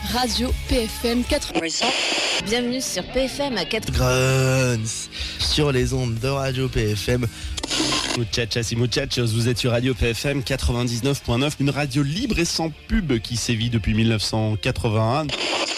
Radio PFM 80. Bienvenue sur PFM à 4. Grunts sur les ondes de Radio PFM. Muchachas y muchachos, vous êtes sur Radio PFM 99.9, une radio libre et sans pub qui sévit depuis 1981.